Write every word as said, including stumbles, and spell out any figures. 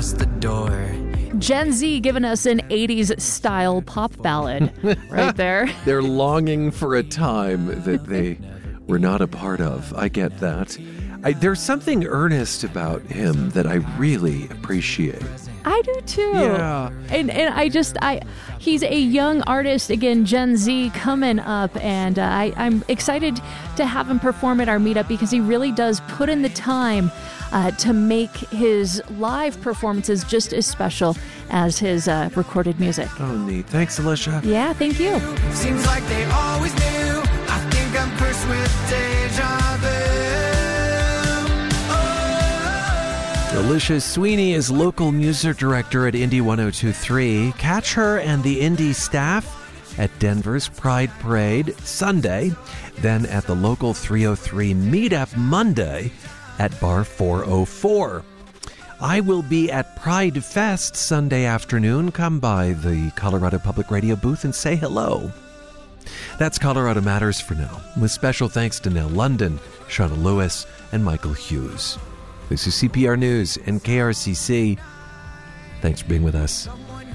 past the door. Gen Z giving us an eighties style pop ballad right there. They're longing for a time that they were not a part of. I get that. I, there's something earnest about him that I really appreciate. I do too. Yeah. And and I just I he's a young artist, again, Gen Z coming up, and uh, I, I'm excited to have him perform at our meetup because he really does put in the time uh, to make his live performances just as special as his uh, recorded music. Oh, neat. Thanks, Alicia. Yeah, thank you. Seems like they always knew. I think I'm cursed with deja vu. Alicia Sweeney is local music director at Indy one oh two point three. Catch her and the Indy staff at Denver's Pride Parade Sunday, then at the local three oh three meetup Monday at Bar four oh four. I will be at Pride Fest Sunday afternoon. Come by the Colorado Public Radio booth and say hello. That's Colorado Matters for now, with special thanks to Nell London, Shauna Lewis, and Michael Hughes. This is C P R News and K R C C. Thanks for being with us.